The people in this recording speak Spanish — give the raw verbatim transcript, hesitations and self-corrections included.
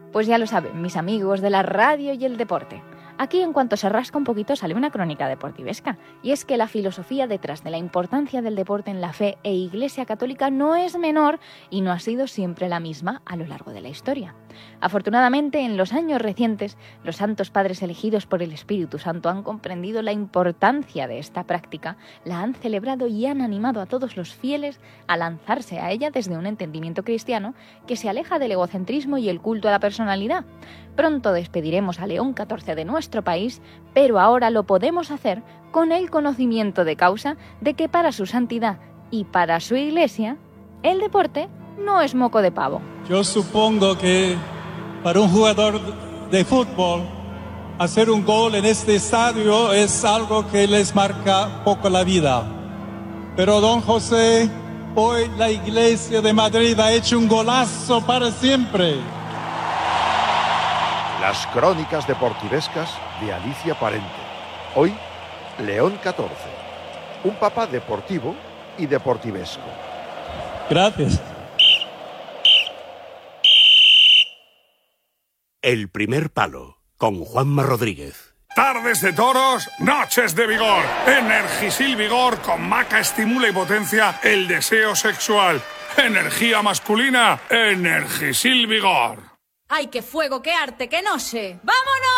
Pues ya lo saben, mis amigos de la radio y el deporte. Aquí, en cuanto se rasca un poquito, sale una crónica deportivesca. Y es que la filosofía detrás de la importancia del deporte en la fe e Iglesia Católica no es menor y no ha sido siempre la misma a lo largo de la historia. Afortunadamente, en los años recientes, los santos padres elegidos por el Espíritu Santo han comprendido la importancia de esta práctica, la han celebrado y han animado a todos los fieles a lanzarse a ella desde un entendimiento cristiano que se aleja del egocentrismo y el culto a la personalidad. Pronto despediremos a León catorce de nuestro país, pero ahora lo podemos hacer con el conocimiento de causa de que para su santidad y para su Iglesia, el deporte no es moco de pavo. Yo supongo que para un jugador de fútbol, hacer un gol en este estadio es algo que les marca poco la vida. Pero don José, hoy la Iglesia de Madrid ha hecho un golazo para siempre. Las crónicas deportivescas de Alicia Parente. Hoy, León catorce. Un papa deportivo y deportivesco. Gracias. El primer palo, con Juanma Rodríguez. Tardes de toros, noches de vigor. Energisil Vigor con maca estimula y potencia el deseo sexual. Energía masculina, Energisil Vigor. ¡Ay, qué fuego, qué arte, qué noche! ¡Vámonos!